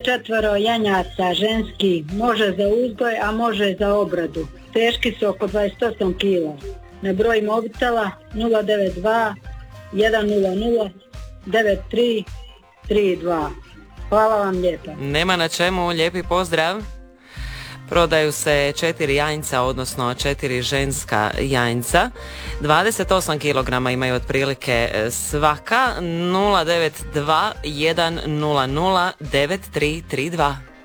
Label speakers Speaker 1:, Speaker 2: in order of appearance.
Speaker 1: 4 janjaca ženski, može za uzgoj, a može za obradu. Teški su oko 28 kila. Na broj mobitela 092 100 9332. Hvala vam lijepa.
Speaker 2: Nema na čemu, lijepi pozdrav. Prodaju se 4 janjca, odnosno 4 ženska janjca. 28 kg imaju otprilike svaka. 092 100 9332.